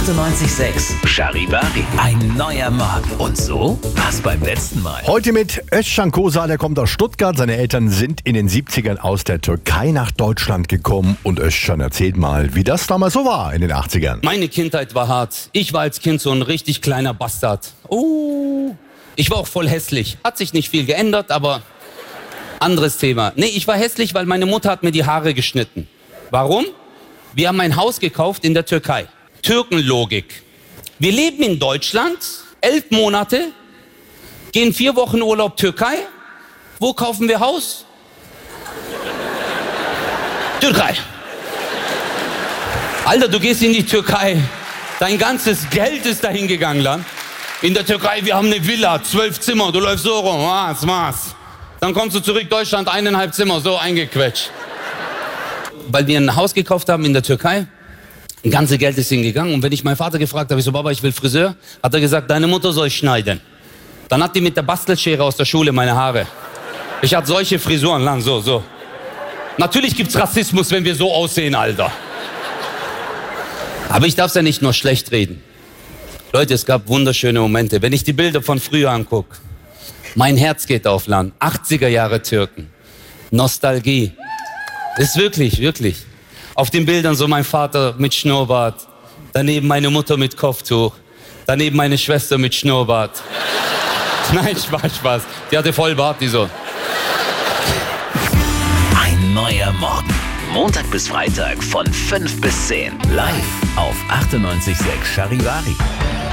98.6 Charivari. Ein neuer Morgen. Und so war's beim letzten Mal. Heute mit Özcan Kosa, der kommt aus Stuttgart. Seine Eltern sind in den 70ern aus der Türkei nach Deutschland gekommen. Und Özcan erzählt mal, wie das damals so war in den 80ern. Meine Kindheit war hart. Ich war als Kind so ein richtig kleiner Bastard. Ich war auch voll hässlich. Hat sich nicht viel geändert, aber anderes Thema. Nee, ich war hässlich, weil meine Mutter hat mir die Haare geschnitten. Warum? Wir haben ein Haus gekauft in der Türkei. Türkenlogik. Wir leben in Deutschland, 11 Monate, gehen 4 Wochen Urlaub Türkei. Wo kaufen wir Haus? Türkei. Alter, du gehst in die Türkei. Dein ganzes Geld ist dahin gegangen, Land. In der Türkei, wir haben eine Villa, 12 Zimmer, du läufst so rum, was? Dann kommst du zurück, Deutschland, 1,5 Zimmer, so eingequetscht. Weil wir ein Haus gekauft haben in der Türkei, das ganze Geld ist hingegangen. Und wenn ich meinen Vater gefragt habe, ich so, Baba, ich will Friseur, hat er gesagt, deine Mutter soll schneiden. Dann hat die mit der Bastelschere aus der Schule meine Haare. Ich hatte solche Frisuren, lang, so. Natürlich gibt's Rassismus, wenn wir so aussehen, Alter. Aber ich darf's ja nicht nur schlecht reden. Leute, es gab wunderschöne Momente. Wenn ich die Bilder von früher angucke, mein Herz geht auf, Land. 80er Jahre Türken. Nostalgie. Das ist wirklich, wirklich. Auf den Bildern so mein Vater mit Schnurrbart, daneben meine Mutter mit Kopftuch, daneben meine Schwester mit Schnurrbart. Nein, Spaß. Die hatte voll Bart, die so. Ein neuer Morgen. Montag bis Freitag von 5 bis 10. Live auf 98.6 Charivari.